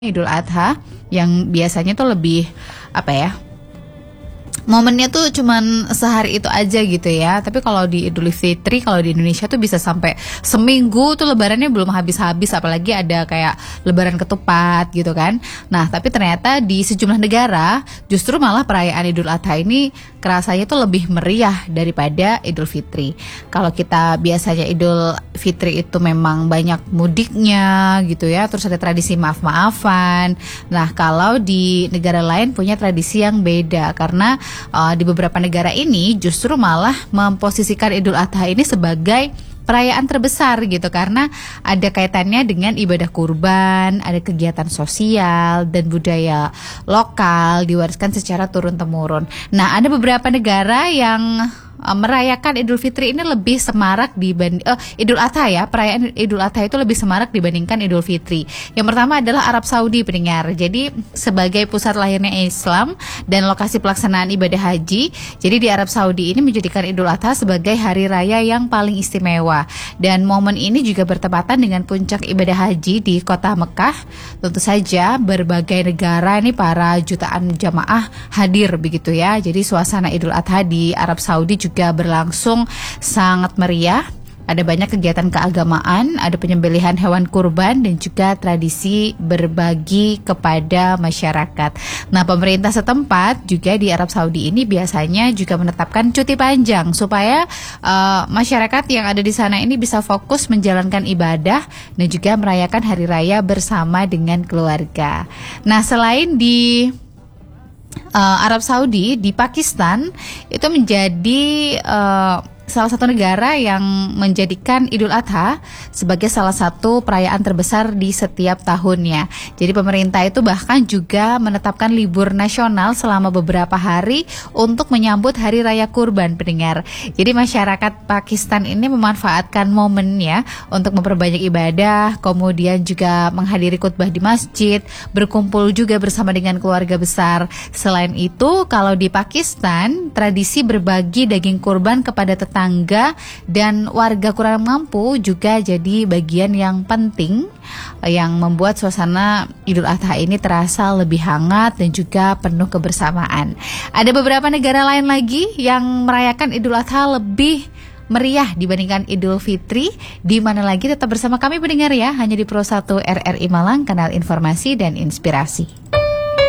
Idul Adha yang biasanya tuh lebih apa ya, momennya tuh cuman sehari itu aja gitu ya. Tapi kalau di Idul Fitri, kalau di Indonesia tuh bisa sampai seminggu tuh lebarannya belum habis-habis. Apalagi ada kayak lebaran ketupat gitu kan. Nah tapi ternyata di sejumlah negara justru malah perayaan Idul Adha ini kerasanya tuh lebih meriah daripada Idul Fitri. Kalau kita biasanya Idul Fitri itu memang banyak mudiknya gitu ya, terus ada tradisi maaf-maafan. Nah kalau di negara lain punya tradisi yang beda, karena di beberapa negara ini justru malah memposisikan Idul Adha ini sebagai perayaan terbesar gitu, karena ada kaitannya dengan ibadah kurban, ada kegiatan sosial dan budaya lokal diwariskan secara turun-temurun. Nah, ada beberapa negara yang merayakan Idul Fitri ini lebih semarak dibanding Idul Adha ya, perayaan Idul Adha itu lebih semarak dibandingkan Idul Fitri. Yang pertama adalah Arab Saudi, pendengar. Jadi sebagai pusat lahirnya Islam dan lokasi pelaksanaan ibadah haji, jadi di Arab Saudi ini menjadikan Idul Adha sebagai hari raya yang paling istimewa. Dan momen ini juga bertepatan dengan puncak ibadah haji di kota Mekah. Tentu saja berbagai negara ini, para jutaan jamaah hadir begitu ya. Jadi suasana Idul Adha di Arab Saudi juga berlangsung sangat meriah. Ada banyak kegiatan keagamaan, ada penyembelihan hewan kurban dan juga tradisi berbagi kepada masyarakat. Nah, pemerintah setempat juga di Arab Saudi ini biasanya juga menetapkan cuti panjang supaya masyarakat yang ada di sana ini bisa fokus menjalankan ibadah dan juga merayakan hari raya bersama dengan keluarga. Nah, selain di Arab Saudi, di Pakistan itu menjadi salah satu negara yang menjadikan Idul Adha sebagai salah satu perayaan terbesar di setiap tahunnya. Jadi pemerintah itu bahkan juga menetapkan libur nasional selama beberapa hari untuk menyambut Hari Raya Kurban, pendengar. Jadi masyarakat Pakistan ini memanfaatkan momennya untuk memperbanyak ibadah, kemudian juga menghadiri khutbah di masjid, berkumpul juga bersama dengan keluarga besar. Selain itu, kalau di Pakistan, tradisi berbagi daging kurban kepada tetangga dan warga kurang mampu juga jadi bagian yang penting yang membuat suasana Idul Adha ini terasa lebih hangat dan juga penuh kebersamaan. Ada beberapa negara lain lagi yang merayakan Idul Adha lebih meriah dibandingkan Idul Fitri. Di mana lagi, tetap bersama kami pendengar ya, hanya di Pro 1 RRI Malang, kanal informasi dan inspirasi.